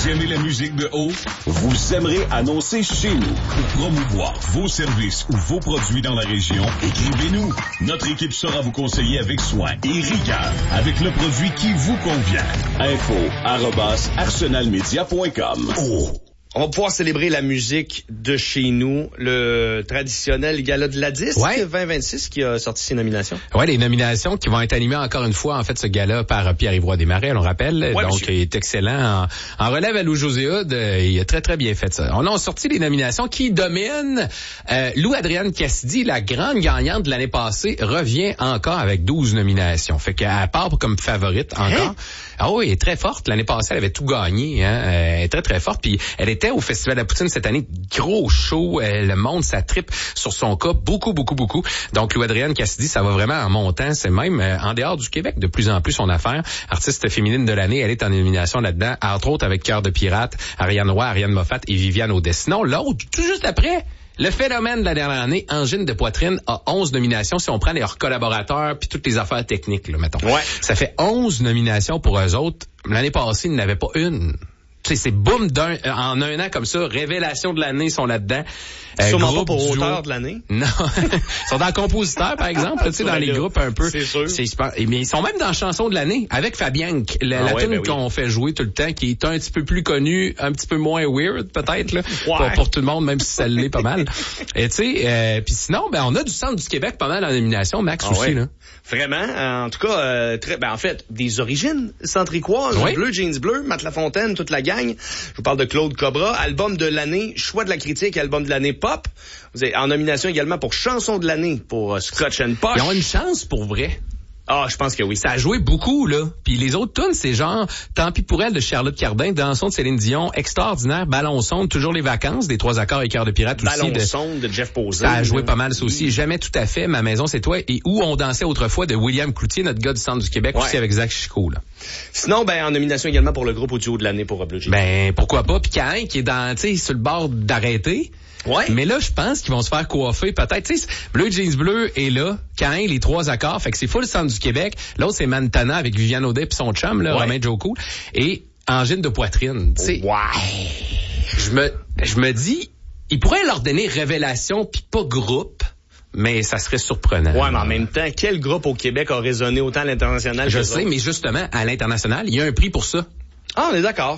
Vous aimez la musique de haut? Vous aimerez annoncer chez nous. Pour promouvoir vos services ou vos produits dans la région, écrivez-nous. Notre équipe saura vous conseiller avec soin et rigueur avec le produit qui vous convient. info@arsenalmedia.com. Oh. On va pouvoir célébrer la musique de chez nous, le traditionnel gala de la disque 2026 qui a sorti ses nominations. Ouais, les nominations qui vont être animées encore une fois, en fait, ce gala par Pierre-Yves Roy Desmarais, on le rappelle. Ouais, donc, monsieur. il est excellent. En relève à Lou Joséhoud, il a très, très bien fait ça. On a sorti les nominations qui dominent. Lou-Adrienne Cassidy, la grande gagnante de l'année passée, revient encore avec 12 nominations. Fait qu'elle part comme favorite encore. Ah oui, elle est très forte. L'année passée, elle avait tout gagné. Elle est très, très forte. Puis elle était au Festival de la Poutine cette année. Gros show. Le monde, ça tripe sur son cas. Beaucoup, beaucoup, beaucoup. Donc, Lou-Adrienne Cassidy, ça va vraiment en montant. C'est même en dehors du Québec de plus en plus son affaire. Artiste féminine de l'année, elle est en nomination là-dedans. Entre autres avec Cœur de pirate, Ariane Roy, Ariane Moffat et Viviane Audet. Sinon, l'autre, tout juste après... Le phénomène de la dernière année, Angine de poitrine, a 11 nominations si on prend leurs collaborateurs puis toutes les affaires techniques, là, mettons. Ouais. Ça fait 11 nominations pour eux autres. L'année passée, ils n'avaient pas une. Tu sais, c'est boum en un an comme ça. Révélation de l'année, ils sont là-dedans. Sûrement pas pour auteur de l'année. Non. Ils sont dans compositeur, par exemple, tu sais, dans les groupes un peu. C'est sûr. Mais ils sont même dans chanson de l'année, avec Fabienne, la tune qu'on fait jouer tout le temps, qui est un petit peu plus connue, un petit peu moins weird, peut-être, là, pour tout le monde, même si ça l'est pas mal. Et tu sais, puis sinon, ben, on a du Centre du Québec pas mal en nomination, Max aussi, là. Vraiment, en tout cas, en fait, des origines centricoises, bleu, jeans bleu, Matt Lafontaine, toute la gang. Je vous parle de Claude Cobra, album de l'année, choix de la critique, album de l'année pop. Vous êtes en nomination également pour chanson de l'année pour Scotch and Posh. Ils ont une chance pour vrai. Ah, je pense que oui. Ça a joué beaucoup, là. Puis les autres tunes, c'est genre Tant pis pour elle de Charlotte Cardin, Dansons de Céline Dion, Extraordinaire, Ballon sonde, Toujours les vacances, des 3 accords et Cœur de pirate aussi. Ballon sonde de Jeff Posey. Ça a joué pas mal, ça aussi. Jamais tout à fait, Ma maison c'est toi, et Où on dansait autrefois de William Cloutier, notre gars du Centre du Québec, aussi avec Zach Chico, là. Sinon, ben, en nomination également pour le groupe audio de l'année pour Blue Jeans. Ben, pourquoi pas. Puis Cain qui est dans, tu sais, sur le bord d'arrêter. Ouais. Mais là, je pense qu'ils vont se faire coiffer peut-être. Tu sais, Bleu Jeans Bleu est là. Cain, les 3 accords. Fait que c'est full Centre du Québec. L'autre, c'est Montana avec Viviane Audet puis son chum, là, Romain Joko. Et Angine de poitrine. Tu sais. Je me dis, ils pourraient leur donner Révélation puis pas groupe. Mais ça serait surprenant. Ouais, mais en même temps, quel groupe au Québec a résonné autant à l'international? Je sais, mais justement, à l'international, il y a un prix pour ça. Ah, on est d'accord.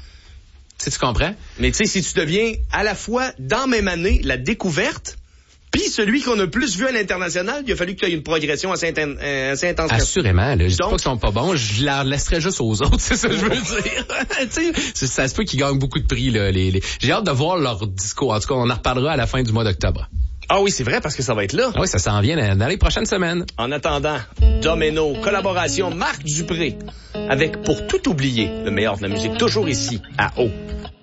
Tu comprends? Mais tu sais, si tu deviens à la fois, dans la même année, la découverte, puis celui qu'on a plus vu à l'international, il a fallu que tu aies une progression assez intense. Assurément, là. Je dis pas qu'ils sont pas bons, je leur laisserais juste aux autres, c'est ça que je veux dire. Tu sais, ça se peut qu'ils gagnent beaucoup de prix, là. J'ai hâte de voir leur discours. En tout cas, on en reparlera à la fin du mois d'octobre. Ah oui, c'est vrai, parce que ça va être là. Ah oui, ça s'en vient dans les prochaines semaines. En attendant, Domino, collaboration Marc Dupré, avec Pour tout oublier, le meilleur de la musique, toujours ici, à Haut.